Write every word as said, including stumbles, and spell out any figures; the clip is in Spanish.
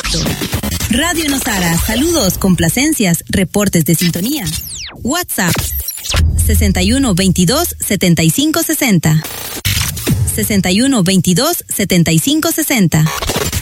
directo. Radio Nosara, saludos, complacencias, reportes de sintonía. WhatsApp sesenta y uno veintidós setenta y cinco sesenta. sesenta y uno veintidós setenta y cinco sesenta.